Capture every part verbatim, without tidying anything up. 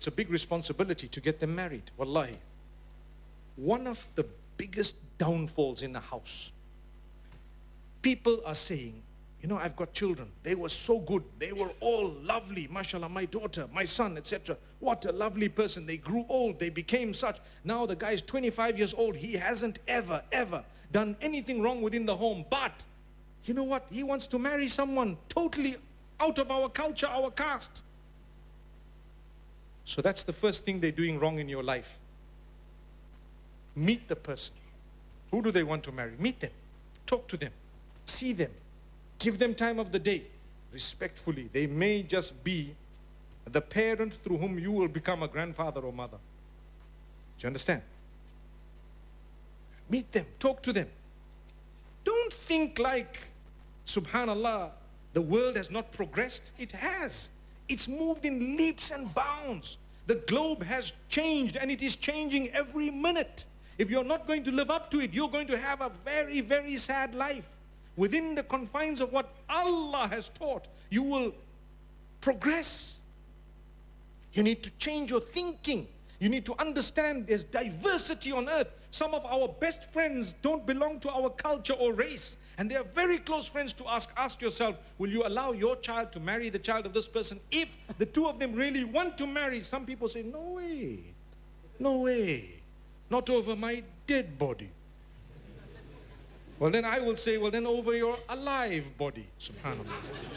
it's a big responsibility to get them married. Wallahi. One of the biggest downfalls in a house. People are saying, you know, I've got children. They were so good. They were all lovely. MashaAllah, my daughter, my son, et cetera. What a lovely person. They grew old. They became such. Now the guy is twenty-five years old. He hasn't ever, ever done anything wrong within the home. But, you know what? He wants to marry someone totally out of our culture, our caste. So that's the first thing they're doing wrong in your life. Meet the person. Who do they want to marry? Meet them. Talk to them. See them. Give them time of the day. Respectfully. They may just be the parent through whom you will become a grandfather or mother. Do you understand? Meet them. Talk to them. Don't think like, subhanallah, the world has not progressed. It has. It's moved in leaps and bounds. The globe has changed and it is changing every minute. If you're not going to live up to it, you're going to have a very, very sad life. Within the confines of what Allah has taught, you will progress. You need to change your thinking. You need to understand there's diversity on earth. Some of our best friends don't belong to our culture or race. And they are very close friends to ask. Ask yourself, will you allow your child to marry the child of this person? If the two of them really want to marry, some people say, no way. No way. Not over my dead body. Well, then I will say, well, then over your alive body. Subhanallah.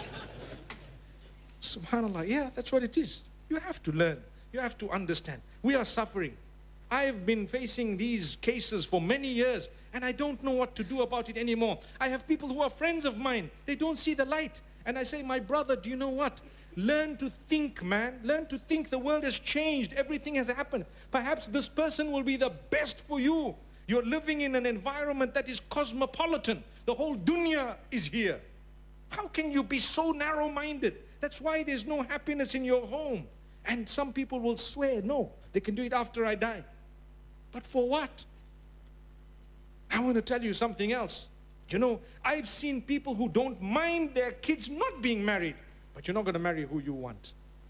Subhanallah. Yeah, that's what it is. You have to learn. You have to understand. We are suffering. I've been facing these cases for many years, and I don't know what to do about it anymore. I have people who are friends of mine. They don't see the light. And I say, my brother, do you know what? Learn to think, man. Learn to think. The world has changed. Everything has happened. Perhaps this person will be the best for you. You're living in an environment that is cosmopolitan. The whole dunya is here. How can you be so narrow-minded? That's why there's no happiness in your home. And some people will swear, no, they can do it after I die. But for what? I want to tell you something else. You know, I've seen people who don't mind their kids not being married, but you're not going to marry who you want.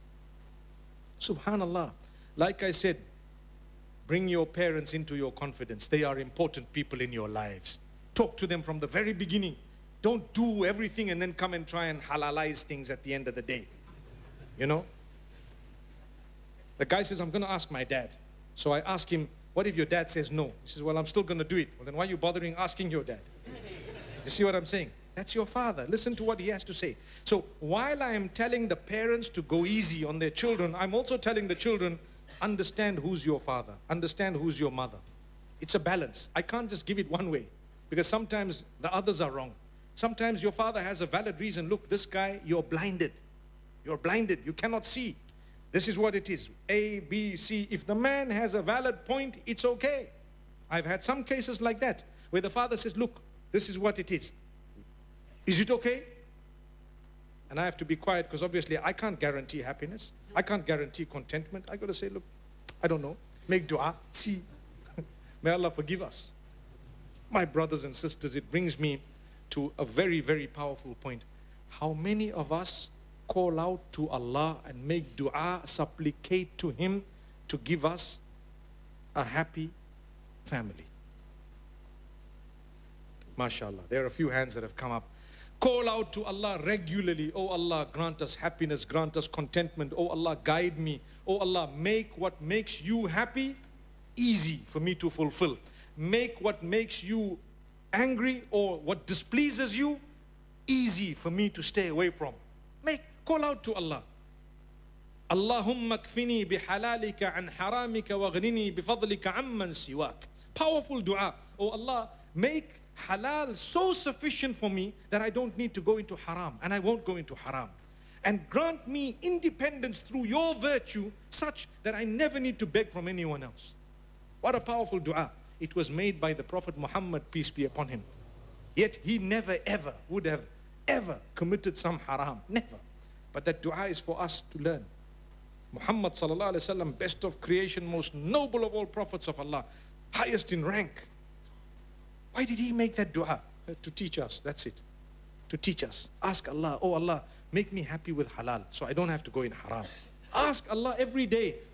Subhanallah. Like I said, bring your parents into your confidence. They are important people in your lives. Talk to them from the very beginning. Don't do everything and then come and try and halalize things at the end of the day. You know? The guy says, I'm going to ask my dad. So I ask him, what if your dad says no? He says, well, I'm still going to do it. Well, then why are you bothering asking your dad? You see what I'm saying? That's your father. Listen to what he has to say. So while I am telling the parents to go easy on their children, I'm also telling the children, understand who's your father. Understand who's your mother. It's a balance. I can't just give it one way, because sometimes the others are wrong. Sometimes your father has a valid reason. Look, this guy, you're blinded. You're blinded. You cannot see. This is what it is. A, B, C. If the man has a valid point, it's okay. I've had some cases like that, where the father says, look, this is what it is. Is it okay? And I have to be quiet, because obviously I can't guarantee happiness. I can't guarantee contentment. I got to say, look, I don't know. Make dua. See. May Allah forgive us. My brothers and sisters, it brings me to a very, very powerful point. How many of us call out to Allah and make dua, supplicate to Him to give us a happy family? MashaAllah. There are a few hands that have come up. Call out to Allah regularly. Oh Allah, grant us happiness, grant us contentment. Oh Allah, guide me. Oh Allah, make what makes you happy easy for me to fulfill. Make what makes you angry or what displeases you easy for me to stay away from. Make, call out to Allah. Allahumma kfini bihalalika an haramika waghnini bifadlika amman siwak. Powerful dua. Oh Allah, make halal so sufficient for me that I don't need to go into haram, and I won't go into haram. And grant me independence through your virtue such that I never need to beg from anyone else. What a powerful dua. It was made by the Prophet Muhammad, peace be upon him. Yet he never ever would have ever committed some haram. Never. But that dua is for us to learn. Muhammad sallallahu alaihi wasallam, best of creation, most noble of all prophets of Allah, highest in rank. Why did he make that dua? To teach us, that's it. To teach us. Ask Allah, oh Allah, make me happy with halal so I don't have to go in haram. Ask Allah every day,